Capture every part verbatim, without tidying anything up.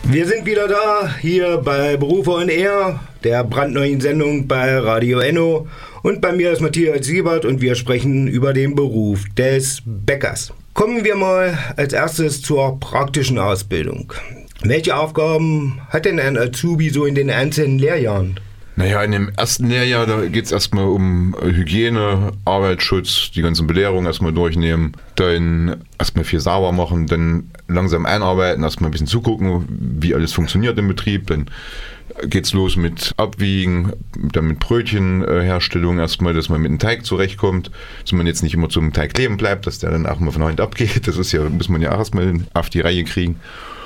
Wir sind wieder da, hier bei Berufe on Air, der brandneuen Sendung bei Radio Enno. Und bei mir ist Matthias Siebert und wir sprechen über den Beruf des Bäckers. Kommen wir mal als erstes zur praktischen Ausbildung. Welche Aufgaben hat denn ein Azubi so in den einzelnen Lehrjahren? Naja, in dem ersten Lehrjahr, da geht es erstmal um Hygiene, Arbeitsschutz, die ganzen Belehrungen erstmal durchnehmen, dann erstmal viel sauber machen, dann langsam einarbeiten, erstmal ein bisschen zugucken, wie alles funktioniert im Betrieb, dann geht's los mit Abwiegen, dann mit Brötchenherstellung erstmal, dass man mit dem Teig zurechtkommt, dass man jetzt nicht immer zum Teig kleben bleibt, dass der dann auch mal von der Hand abgeht, das ist ja, muss man ja auch erstmal auf die Reihe kriegen.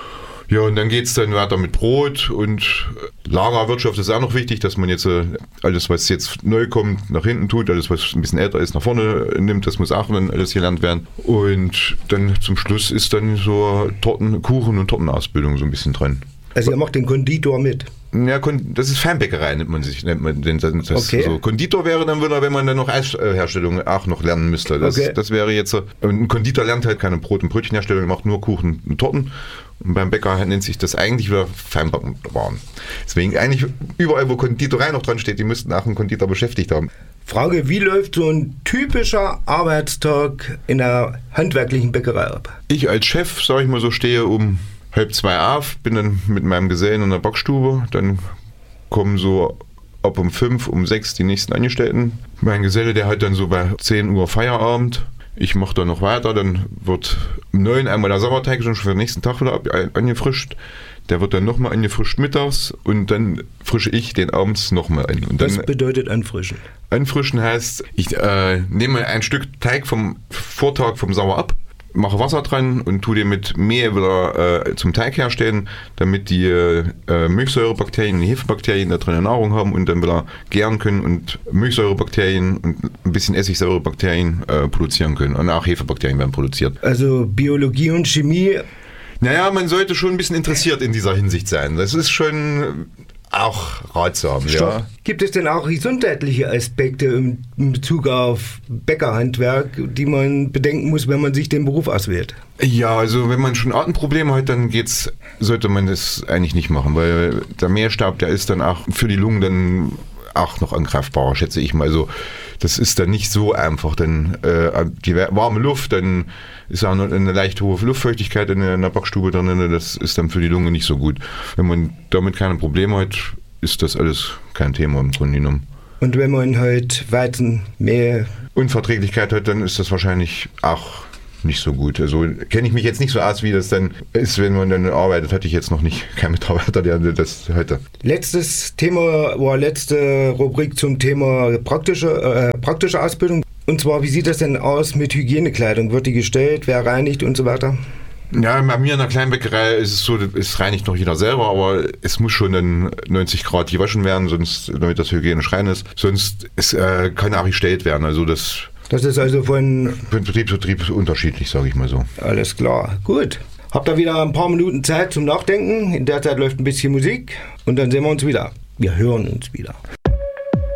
Ja, und dann geht es dann weiter mit Brot und Lagerwirtschaft ist auch noch wichtig, dass man jetzt äh, alles, was jetzt neu kommt, nach hinten tut, alles, was ein bisschen älter ist, nach vorne nimmt, das muss auch dann alles gelernt werden. Und dann zum Schluss ist dann so Torten, Kuchen und Tortenausbildung so ein bisschen dran. Also ihr macht den Konditor mit? Ja, das ist Feinbäckerei, nennt man sich, nennt man den. Das okay. So. Konditor wäre dann wieder, wenn man dann noch Eisherstellung auch noch lernen müsste. Das, okay. das wäre jetzt, ein Konditor lernt halt keine Brot- und Brötchenherstellung, macht nur Kuchen und Torten. Und beim Bäcker nennt sich das eigentlich wieder Feinbackenwaren. Deswegen eigentlich überall, wo Konditorei noch dran steht, die müssten auch einen Konditor beschäftigt haben. Frage, wie läuft so ein typischer Arbeitstag in der handwerklichen Bäckerei ab? Ich als Chef, sage ich mal so, stehe um halb zwei auf, bin dann mit meinem Gesellen in der Backstube, dann kommen so ab um fünf, um sechs die nächsten Angestellten. Mein Geselle, der hat dann so bei zehn Uhr Feierabend. Ich mache dann noch weiter, dann wird um neun einmal der Sauerteig schon für den nächsten Tag wieder angefrischt. Der wird dann nochmal angefrischt mittags und dann frische ich den abends nochmal an. Und Was dann, bedeutet anfrischen? Anfrischen heißt, ich äh, nehme ein Stück Teig vom Vortag vom Sauer ab, mache Wasser dran und tue den mit Mehl wieder äh, zum Teig herstellen, damit die äh, Milchsäurebakterien und die Hefebakterien da drin eine Nahrung haben und dann wieder gären können und Milchsäurebakterien und ein bisschen Essigsäurebakterien äh, produzieren können. Und auch Hefebakterien werden produziert. Also Biologie und Chemie? Naja, man sollte schon ein bisschen interessiert in dieser Hinsicht sein. Das ist schon auch ratsam, Stopp. ja. Gibt es denn auch gesundheitliche Aspekte in Bezug auf Bäckerhandwerk, die man bedenken muss, wenn man sich den Beruf auswählt? Ja, also wenn man schon Atemprobleme hat, dann geht's, sollte man das eigentlich nicht machen, weil der Mehlstaub, der ist dann auch für die Lungen dann auch noch angreifbarer, schätze ich mal. Also das ist dann nicht so einfach, denn äh, die warme Luft, dann ist auch noch eine leicht hohe Luftfeuchtigkeit in der Backstube drin, das ist dann für die Lunge nicht so gut. Wenn man damit keine Probleme hat, ist das alles kein Thema im Grunde genommen. Und wenn man halt Weizen, Mehl... Unverträglichkeit hat, dann ist das wahrscheinlich auch nicht so gut. Also kenne ich mich jetzt nicht so aus, wie das dann ist, wenn man dann arbeitet. Hatte ich jetzt noch nicht keinen Mitarbeiter, der das hätte. Letztes Thema war letzte Rubrik zum Thema praktische, äh, praktische Ausbildung. Und zwar, wie sieht das denn aus mit Hygienekleidung? Wird die gestellt, wer reinigt und so weiter? Ja, bei mir in der Kleinbäckerei ist es so, es reinigt noch jeder selber, aber es muss schon dann neunzig Grad gewaschen werden, sonst, damit das hygienisch rein ist. Sonst es, äh, kann auch gestellt werden. Also das, das ist also von... Von Betrieb zu Betrieb unterschiedlich, sage ich mal so. Alles klar, gut. Habt ihr wieder ein paar Minuten Zeit zum Nachdenken? In der Zeit läuft ein bisschen Musik und dann sehen wir uns wieder. Wir hören uns wieder.